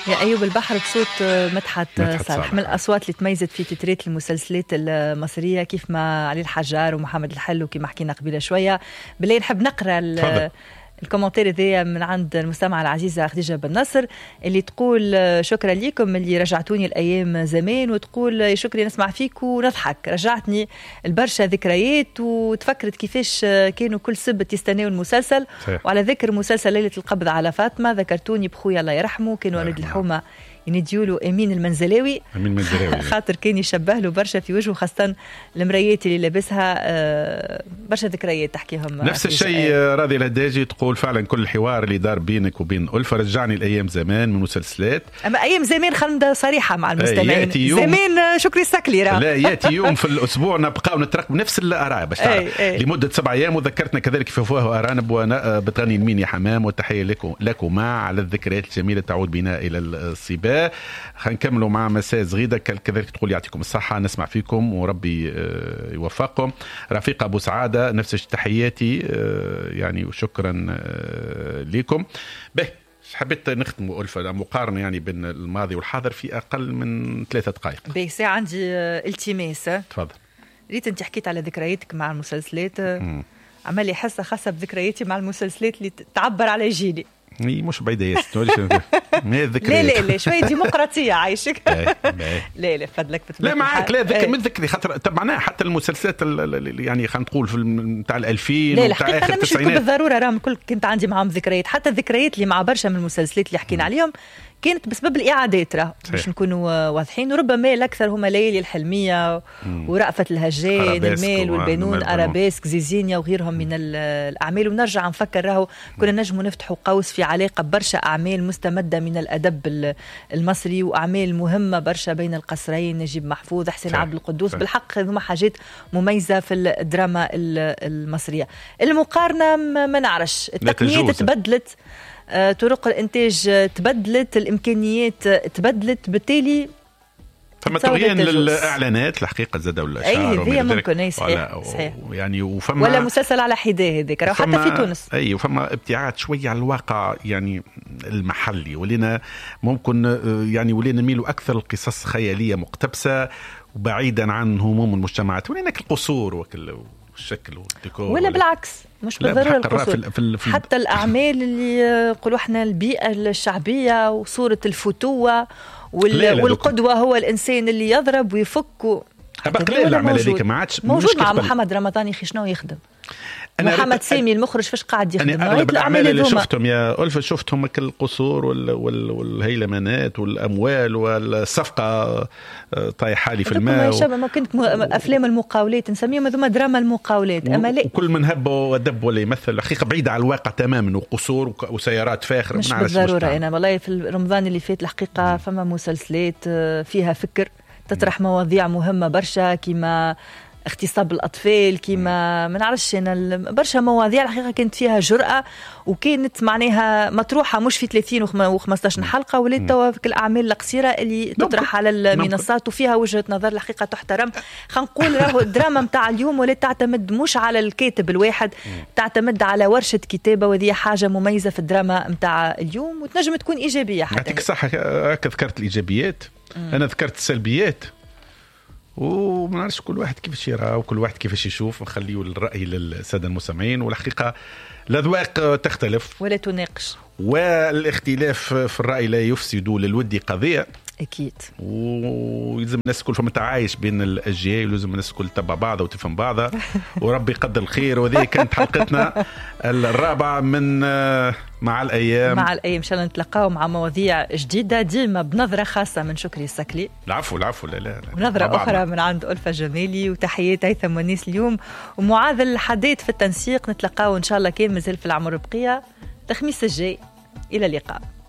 يا أيوب البحر بصوت مدحت صالح من الأصوات اللي تميزت في تترات المسلسلات المصرية كيف ما علي الحجار ومحمد الحلو كما حكينا قبيله شوية. بالله نحب نقرأ الكومنتير ذي من عند المستمعة العزيزة خديجة بن نصر اللي تقول شكرا لكم اللي رجعتوني الأيام زمان، وتقول شكرا نسمع فيك ونضحك، رجعتني البرشا ذكريات وتفكرت كيفاش كانوا كل سبت يستناوا المسلسل. وعلى ذكر مسلسل ليلة القبض على فاطمة ذكرتوني بخويا الله يرحمه، كان ولد الحومة ينديولو أمين المنزلاوي خاطر كان يشبه له برشا في وجهه، خاصة المرايات اللي لابسها برشا ذكريات تحكيهم. نفس الشيء راضي الهداجي تقول فعلا كل الحوار اللي دار بينك وبين ألفة رجعني الأيام زمان من مسلسلات. أما أيام زمان خلنا صريحة مع المستمعين، زمان شكري السكلي لا يأتي يوم في الأسبوع نبقى ونترقب نفس الآراء باش تعرف لمدة 7 أيام. وذكرتنا كذلك في فواه أرانب بتغني المين يا حمام، والتحية لكما على الذكريات الجميلة تعود بنا إلى الصباح. هنكملوا مع مساء زغيدة كذلك تقول يعطيكم الصحة، نسمع فيكم وربي يوفقكم. رفيقة أبو سعادة نفس تحياتي يعني وشكرا لكم. به حبيت نختم ألفة مقارنة يعني بين الماضي والحاضر في أقل من 3 دقائق. به ساعة عندي التماس. تفضل. ريت أنت حكيت على ذكرياتك مع المسلسلات، عملي حاسة خاصة بذكرياتي مع المسلسلات اللي تعبر على جيلي. مش بعيدة ما الذكريات. لا شوية ديمقراطية عايشك. لا فضلك لا معاك لا ذكر من ذكري خاطر تبعناها حتى المسلسلات اللي يعني خلينا نقول في نتاع 2000 وتاع آخر التسعينات بالضرورة راهم كل كنت عندي معهم ذكريات، حتى الذكريات اللي مع برشا من المسلسلات اللي حكينا عليهم كانت بسبب الإعادات باش نكونوا واضحين، وربما الأكثر هما ليالي الحلمية ورأفت الهجان المال والبنون أرابيسك زيزينيا وغيرهم من الأعمال. ونرجع نفكر راهو كنا نجموا نفتحوا قوس في علاقة برشا أعمال مستمدة من الأدب المصري وأعمال مهمة برشا بين القصرين، نجيب محفوظ حسين عبد القدوس. بالحق هذوما حاجات مميزة في الدراما المصرية. المقارنة ما نعرفش، التقنيات تبدلت، طرق الانتاج تبدلت، الامكانيات تبدلت، بالتالي فما تغيين للاعلانات الحقيقه زادوا الاشعار هي ممكن صحيح يعني وفما ولا مسلسل على حداه هذاك حتى في تونس وفما ابتعاد شويه على الواقع يعني المحلي، ولينا ممكن يعني ولينا نميلوا اكثر القصص خياليه مقتبسه وبعيدا عن هموم المجتمعات، ولينا القصور والشكل والديكور ولا بالعكس مش بالضرورة القصور. حتى الأعمال اللي يقولوا احنا البيئة الشعبية وصورة الفتوة والقدوة هو الإنسان اللي يضرب ويفك بقى الأعمال هذيك ما عادش موجود مع محمد رمضان. يخي شنو يخدم محمد سامي المخرج فاش قاعد يخدم؟ أنا الأعمال اللي شفتهم يا ألفة شفتهم القصور والهيلمانات والأموال والصفقة طايحة لي في الماء ما كنت أفلام المقاولات نسميهم هذوما دراما المقاولات. أما لا وكل من هب ودب ولا يمثل الحقيقة بعيدة على الواقع تماما، وقصور وسيارات فاخرة مش بالضرورة. أنا والله في رمضان اللي فات الحقيقة فما مسلسلات فيها فكر تطرح مواضيع مهمة برشا كما اغتصاب الأطفال كما ما نعرفش أنا برشا مواضيع الحقيقة كانت فيها جرأة وكانت معناها مطروحة مش في 30 و15 حلقة ولات توا في الأعمال القصيرة اللي تطرح على المنصات وفيها وجهة نظر الحقيقة تحترم. خلينا نقول راهو الدراما متاع اليوم ولات تعتمد مش على الكاتب الواحد، تعتمد على ورشة كتابة، وهذه حاجة مميزة في الدراما متاع اليوم وتنجم تكون إيجابية. حتى يعطيك الصحة ذكرت الإيجابيات أنا ذكرت السلبيات، وما نعرفش كل واحد كيفاش يرى وكل واحد كيفاش يشوف، نخليه الرأي للسادة المستمعين. والحقيقة الأذواق تختلف ولا تناقش، والاختلاف في الرأي لا يفسد للود قضية أكيد. ويلزم الناس كل فما تعايش بين الأجيال، ولازم الناس كل تبع بعضها وتفهم بعضها وربي يقدر الخير. وهذه كانت حلقتنا الرابعة من مع الأيام. إن شاء الله نتلقاو مع مواضيع جديدة ديما بنظرة خاصة من شكري السكلي. العفو لا ونظرة أخرى من عند ألفة جمالي. وتحيات هيثم ونيس اليوم ومعاذ الحديد في التنسيق. نتلقاو إن شاء الله كان مازال في العمر بقية الخميس الجاي. إلى اللقاء.